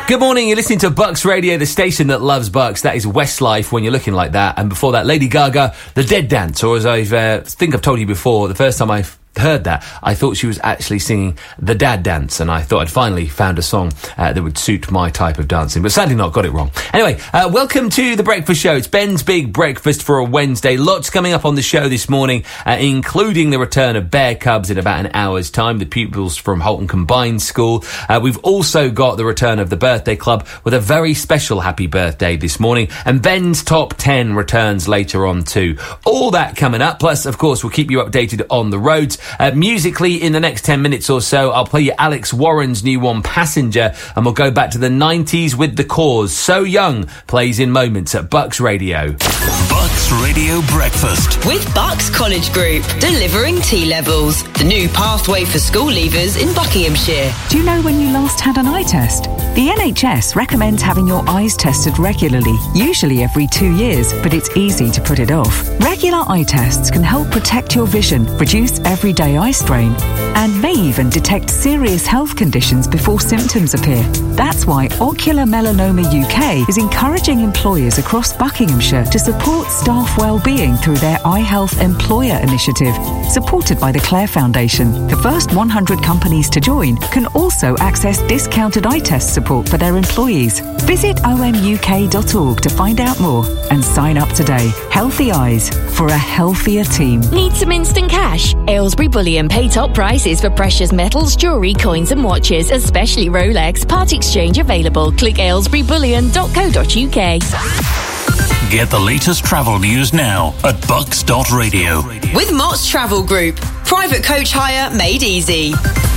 Good morning, you're listening to Bucks Radio, the station that loves Bucks. That is Westlife when you're looking like that. And before that, Lady Gaga, The Dead Dance. Or as I think I've told you before, the first time I heard that, I thought she was actually singing The Dad Dance, and I thought I'd finally found a song that would suit my type of dancing, but sadly not, got it wrong. Anyway, welcome to The Breakfast Show. It's Ben's Big Breakfast for a Wednesday. Lots coming up on the show this morning, including the return of Bear Cubs in about an hour's time, the pupils from Holton Combined School. We've also got the return of the Birthday Club with a very special happy birthday this morning, and Ben's Top 10 returns later on too. All that coming up, plus, of course, we'll keep you updated on the roads. Musically, in the next 10 minutes or so, I'll play you Alex Warren's new one, Passenger, and we'll go back to the 90s with The Cause. So Young plays in moments at Bucks Radio. Bucks Radio Breakfast. With Bucks College Group, delivering T-levels. The new pathway for school leavers in Buckinghamshire. Do you know when you last had an eye test? The NHS recommends having your eyes tested regularly, usually every 2 years, but it's easy to put it off. Regular eye tests can help protect your vision, reduce everyday eye strain, and may even detect serious health conditions before symptoms appear. That's why Ocular Melanoma UK is encouraging employers across Buckinghamshire to support staff well-being through their Eye Health Employer Initiative, supported by the Clare Foundation. The first 100 companies to join can also access discounted eye test support for their employees. Visit omuk.org to find out more and sign up today. Healthy eyes for a healthier team. Need some instant cash? Aylesbury Bullion pay top prices for precious metals, jewellery, coins and watches, especially Rolex. Part exchange available. Click aylesburyBullion.co.uk. Get the latest travel news now at bucks.radio. With Mott's Travel Group. Private coach hire made easy.